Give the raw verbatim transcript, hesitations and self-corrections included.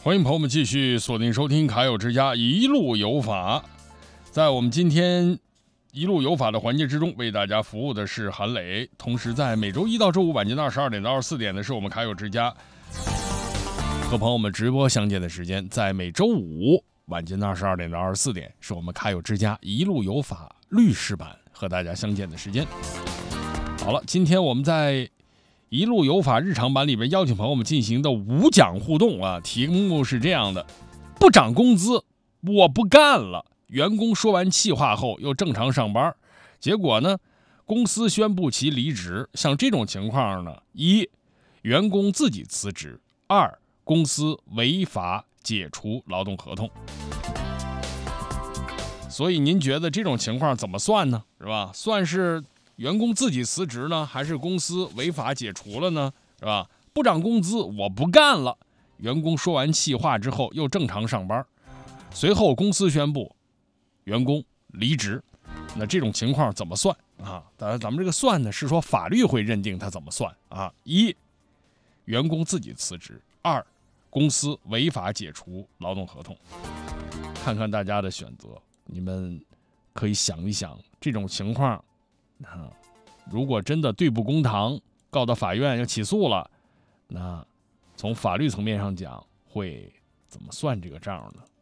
欢迎朋友们继续锁定收听卡友之家一路有法。在我们今天一路有法的环节之中，为大家服务的是韩磊。同时在每周一到周五晚间的二十二点到二十四点的是我们卡友之家和朋友们直播相见的时间。在每周五晚间的二十二点到二十四点是我们卡友之家一路有法律师版和大家相见的时间。好了，今天我们在一路有法日常版里边邀请朋友们进行的五讲互动啊，题目是这样的：不涨工资，我不干了。员工说完气话后又正常上班，结果呢，公司宣布其离职。像这种情况呢，一，员工自己辞职；二，公司违法解除劳动合同。所以您觉得这种情况怎么算呢？是吧？算是员工自己辞职呢，还是公司违法解除了呢？是吧？不涨工资，我不干了。员工说完气话之后又正常上班，随后公司宣布员工离职。那这种情况怎么算啊？当然咱们这个算呢，是说法律会认定它怎么算啊？一，员工自己辞职；二，公司违法解除劳动合同。看看大家的选择，你们可以想一想，这种情况啊，如果真的对簿公堂，告到法院要起诉了，那从法律层面上讲会怎么算这个账呢？